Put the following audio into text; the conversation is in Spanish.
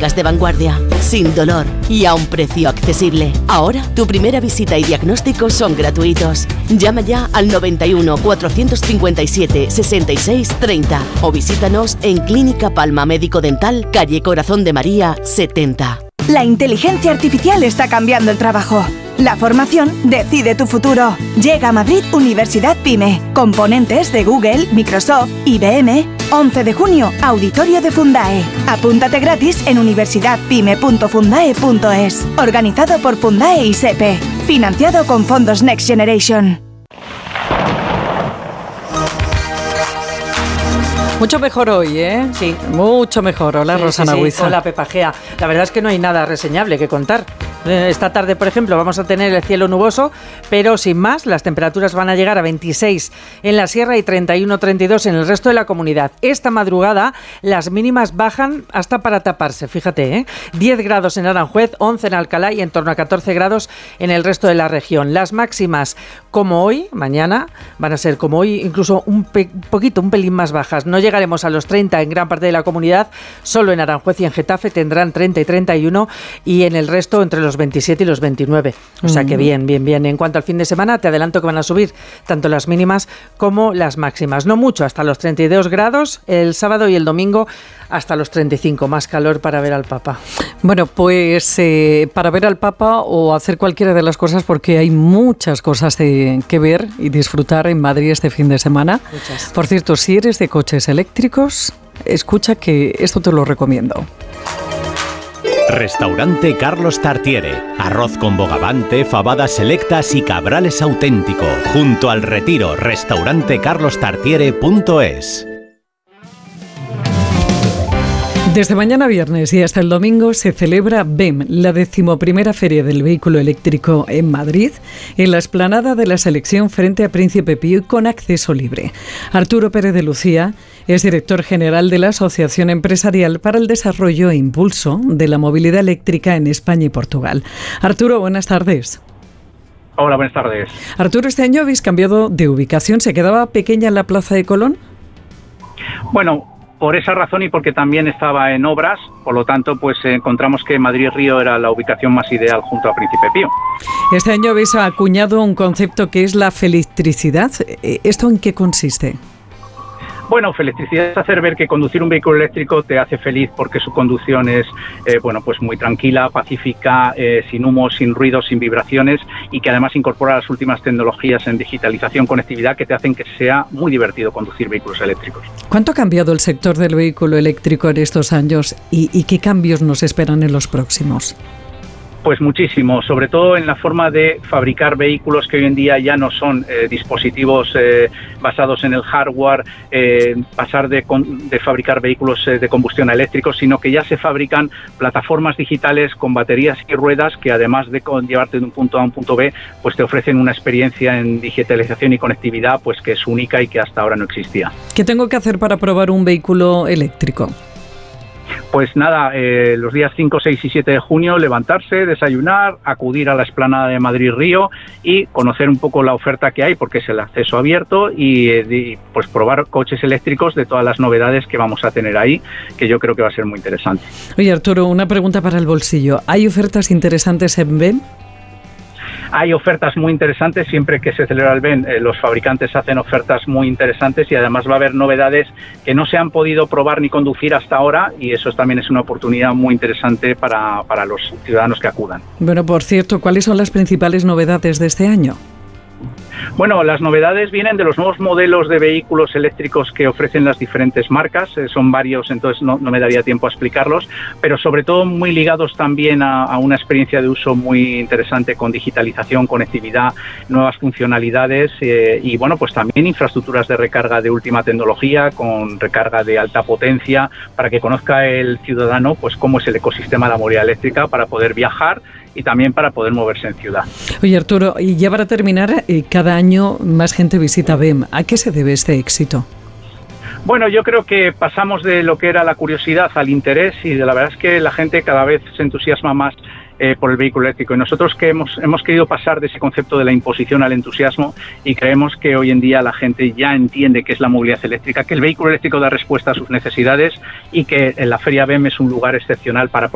tecnologías de vanguardia, sin dolor y a un precio accesible. Ahora, tu primera visita y diagnóstico son gratuitos. Llama ya al 91 457 66 30 o visítanos en Clínica Palma Médico Dental, calle Corazón de María 70. La inteligencia artificial está cambiando el trabajo. La formación decide tu futuro. Llega a Madrid Universidad PyME. Componentes de Google, Microsoft, IBM. 11 de junio, auditorio de Fundae. Apúntate gratis en universidadpyme.fundae.es. Organizado por Fundae y SEPE. Financiado con fondos Next Generation. Mucho mejor hoy, ¿eh? Sí. Mucho mejor. Hola, sí, Rosana Huiza. Hola, Pepa Gea. La verdad es que no hay nada reseñable que contar. Esta tarde, por ejemplo, vamos a tener el cielo nuboso, pero sin más, las temperaturas van a llegar a 26 en la sierra y 31-32 en el resto de la comunidad. Esta madrugada las mínimas bajan hasta para taparse, fíjate, 10 grados en Aranjuez, 11 en Alcalá y en torno a 14 grados en el resto de la región. Las máximas, como hoy, mañana, van a ser como hoy, incluso un pelín más bajas. No llegaremos a los 30 en gran parte de la comunidad, solo en Aranjuez y en Getafe tendrán 30 y 31 y en el resto entre los 27 y los 29. O sea que bien. En cuanto al fin de semana, te adelanto que van a subir tanto las mínimas como las máximas. No mucho, hasta los 32 grados el sábado y el domingo hasta los 35. Más calor para ver al Papa. Bueno, pues para ver al Papa o hacer cualquiera de las cosas, porque hay muchas cosas que ver y disfrutar en Madrid este fin de semana. Muchas. Por cierto, si eres de coches eléctricos, escucha que esto te lo recomiendo. Restaurante Carlos Tartiere. Arroz con bogavante, fabadas selectas y cabrales auténtico. Junto al Retiro. Restaurantecarlostartiere.es. Desde mañana viernes y hasta el domingo se celebra BEM, la 11ª Feria del Vehículo Eléctrico en Madrid, en la explanada de la Selección frente a Príncipe Pío y con acceso libre. Arturo Pérez de Lucía es director general de la Asociación Empresarial para el Desarrollo e Impulso de la Movilidad Eléctrica en España y Portugal. Arturo, buenas tardes. Hola, buenas tardes. Arturo, este año habéis cambiado de ubicación. ¿Se quedaba pequeña en la Plaza de Colón? Bueno, por esa razón y porque también estaba en obras, por lo tanto, pues encontramos que Madrid-Río era la ubicación más ideal junto a Príncipe Pío. Este año habéis acuñado un concepto que es la felitricidad. ¿Esto en qué consiste? Bueno, felicidad es hacer ver que conducir un vehículo eléctrico te hace feliz porque su conducción es, pues muy tranquila, pacífica, sin humo, sin ruido, sin vibraciones y que además incorpora las últimas tecnologías en digitalización, conectividad que te hacen que sea muy divertido conducir vehículos eléctricos. ¿Cuánto ha cambiado el sector del vehículo eléctrico en estos años y qué cambios nos esperan en los próximos? Pues muchísimo, sobre todo en la forma de fabricar vehículos que hoy en día ya no son dispositivos basados en el hardware, pasar de fabricar vehículos de combustión a eléctricos, sino que ya se fabrican plataformas digitales con baterías y ruedas que además de llevarte de un punto A a un punto B, pues te ofrecen una experiencia en digitalización y conectividad pues que es única y que hasta ahora no existía. ¿Qué tengo que hacer para probar un vehículo eléctrico? Pues nada, los días 5, 6 y 7 de junio levantarse, desayunar, acudir a la explanada de Madrid-Río y conocer un poco la oferta que hay porque es el acceso abierto y pues probar coches eléctricos de todas las novedades que vamos a tener ahí, que yo creo que va a ser muy interesante. Oye, Arturo, una pregunta para el bolsillo. ¿Hay ofertas interesantes en BEM? Hay ofertas muy interesantes, siempre que se celebra el BEM, los fabricantes hacen ofertas muy interesantes y además va a haber novedades que no se han podido probar ni conducir hasta ahora y eso también es una oportunidad muy interesante para los ciudadanos que acudan. Bueno, por cierto, ¿cuáles son las principales novedades de este año? Bueno, las novedades vienen de los nuevos modelos de vehículos eléctricos que ofrecen las diferentes marcas, son varios, entonces no me daría tiempo a explicarlos, pero sobre todo muy ligados también a una experiencia de uso muy interesante con digitalización, conectividad, nuevas funcionalidades y bueno, pues también infraestructuras de recarga de última tecnología con recarga de alta potencia para que conozca el ciudadano pues cómo es el ecosistema de la movilidad eléctrica para poder viajar y también para poder moverse en ciudad. Oye, Arturo, y ya para terminar, cada año más gente visita BEM. ¿A qué se debe este éxito? Bueno, yo creo que pasamos de lo que era la curiosidad al interés y la verdad es que la gente cada vez se entusiasma más por el vehículo eléctrico. Y nosotros que hemos querido pasar de ese concepto de la imposición al entusiasmo y creemos que hoy en día la gente ya entiende qué es la movilidad eléctrica, que el vehículo eléctrico da respuesta a sus necesidades y que en la Feria BEM es un lugar excepcional para